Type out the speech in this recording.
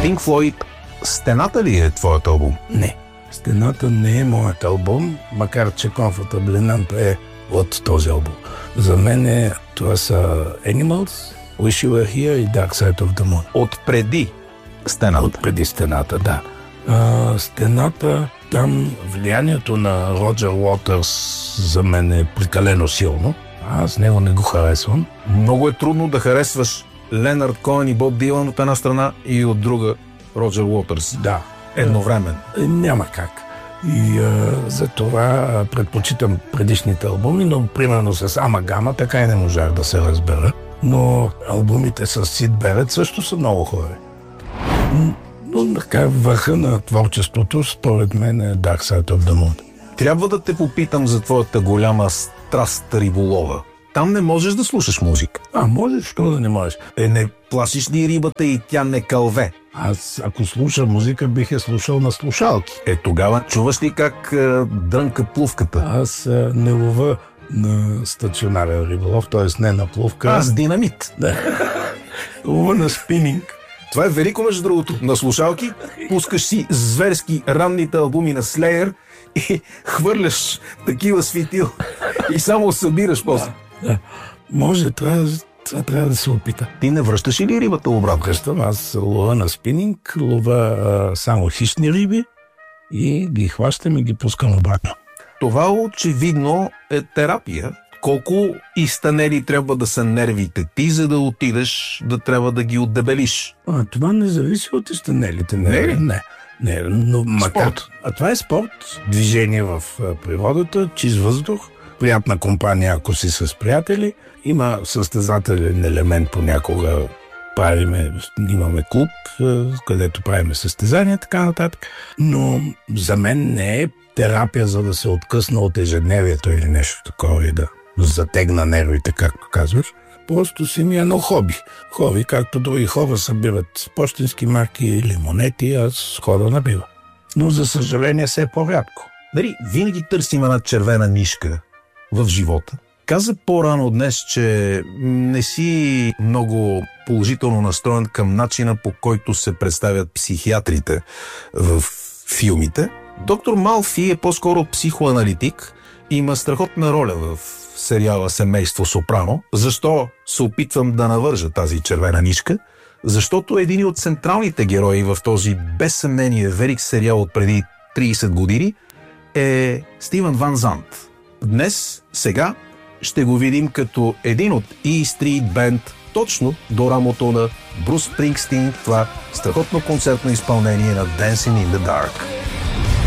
Pink Floyd, Стената ли е твоят албум? Не. Стената не е моят албум, макар че Comfortably Numb е от този албум. За мен това са Animals, Wish You Were Here и Dark Side of the Moon. Отпреди Стената. Отпреди Стената, да. Стената, там влиянието на Роджер Уотърс за мен е прекалено силно. Аз него не го харесвам. Много е трудно да харесваш Ленард Коен и Боб Дилан от една страна и от друга Роджер Уотърс. Да. Едновременно. Няма как. И за това предпочитам предишните албуми, но примерно с Амагама така и не можах да се разбера. Но албумите с Сид Берет също са много хубави. Но така върха на творчеството според мен е Dark Side of the Moon. Трябва да те попитам за твоята голяма страст риболова. Там не можеш да слушаш музика. Можеш, що да не можеш? Не плашиш ли рибата и тя не кълве? Аз, ако слушам музика, бих я слушал на слушалки. Тогава чуваш ли как дрънка плувката? Аз не лова на стационарен риболов, т.е. не на плувка. Аз динамит. Да. Лова на спининг. Това е велико, между другото. На слушалки пускаш си зверски ранните албуми на Slayer и хвърляш такива светил и само събираш после. Да. Може, това трябва да се опита. Ти не връщаш ли рибата обратно? Връщам, аз лова на спининг, лова само хищни риби и ги хващам и ги пускам обратно. Това очевидно е терапия. Колко изтънели трябва да са нервите ти, за да отидеш да трябва да ги отдебелиш? Това не зависи от изтънелите нерви. Не, но спорт. Това е спорт, движение в природата, чист въздух, приятна компания, ако си с приятели. Има състезателен елемент понякога. Имаме клуб, където правиме състезания, така нататък. Но за мен не е терапия, за да се откъсна от ежедневието или нещо такова и да затегна нервите, както казваш. Просто си ми едно хоби. Хоби, както други хора събират пощенски марки или монети, аз хода набива. Но за съжаление все е по-рядко. Дали винаги търсим една червена нишка в живота? Каза по-рано днес, че не си много положително настроен към начина, по който се представят психиатрите в филмите. Доктор Малфи е по-скоро психоаналитик и има страхотна роля в сериала Семейство Сопрано. Защо се опитвам да навържа тази червена нишка? Защото един от централните герои в този без съмнение велик сериал от преди 30 години е Стивън Ван Зант. Днес, сега, ще го видим като един от E Street Band, точно до рамото на Брус Спрингстин, това страхотно концертно изпълнение на Dancing in the Dark.